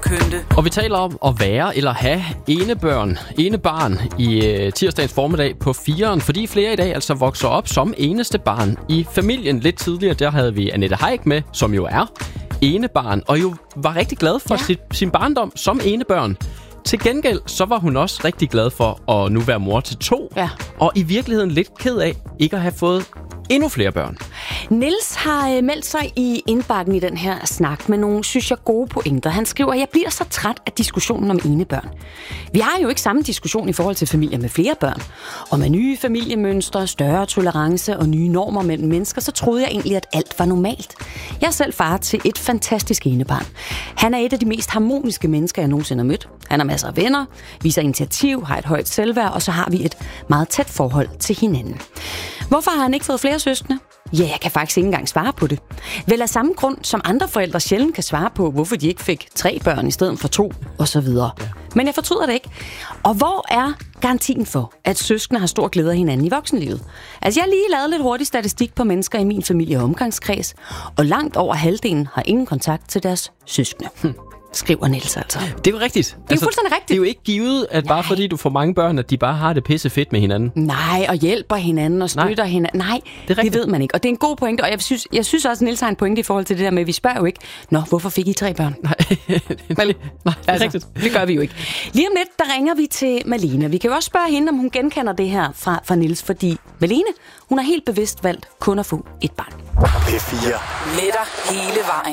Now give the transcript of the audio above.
pynte. Og vi taler om at være eller have enebarn i tirsdagens formiddag på 4'eren, fordi flere i dag altså vokser op som eneste barn i familien. Lidt tidligere, der havde vi Annette Haik med, som jo er enebarn, og jo var rigtig glad for sin barndom som enebørn. Til gengæld, så var hun også rigtig glad for at nu være mor til 2, og i virkeligheden lidt ked af ikke at have fået endnu flere børn. Niels har meldt sig i indbakken i den her snak med nogle, synes jeg, gode pointer. Han skriver, at jeg bliver så træt af diskussionen om enebørn. Vi har jo ikke samme diskussion i forhold til familier med flere børn. Og med nye familiemønstre, større tolerance og nye normer mellem mennesker, så troede jeg egentlig, at alt var normalt. Jeg er selv far til et fantastisk enebarn. Han er et af de mest harmoniske mennesker, jeg nogensinde har mødt. Han har masser af venner, viser initiativ, har et højt selvværd, og så har vi et meget tæt forhold til hinanden. Hvorfor har han ikke fået flere søskende? Ja, jeg kan faktisk ikke engang svare på det. Vel af samme grund, som andre forældre sjældent kan svare på, hvorfor de ikke fik 3 børn i stedet for 2, osv. Ja. Men jeg fortryder det ikke. Og hvor er garantien for, at søskende har stor glæde af hinanden i voksenlivet? Altså, jeg har lige lavet lidt hurtig statistik på mennesker i min familie og omgangskreds, og langt over halvdelen har ingen kontakt til deres søskende. Skriver Niels altså. Det er jo rigtigt. Det er jo fuldstændig rigtigt. Det er jo ikke givet, at bare fordi du får mange børn, at de bare har det pisse fedt med hinanden. Nej, og hjælper hinanden og støtter hinanden. Nej, det ved man ikke. Og det er en god pointe, og jeg synes også, at Niels har en pointe i forhold til det der med, at vi spørger jo ikke, hvorfor fik I 3 børn? Nej, det er rigtigt. Det gør vi jo ikke. Lige om lidt, der ringer vi til Malene. Vi kan jo også spørge hende, om hun genkender det her fra Niels, fordi Malene, hun har helt bevidst valgt kun at få et barn. P4. Med dig hele vejen.